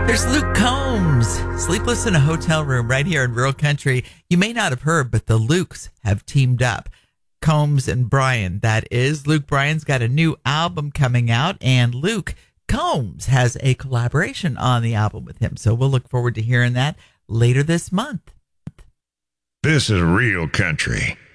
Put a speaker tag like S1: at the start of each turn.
S1: There's Luke Combs, sleepless in a hotel room right here in rural country. You may not have heard, but the Lukes have teamed up. Combs and Bryan, that is. Luke Bryan's got a new album coming out, and Luke Combs has a collaboration on the album with him. So we'll look forward to hearing that later this month.
S2: This is Real Country.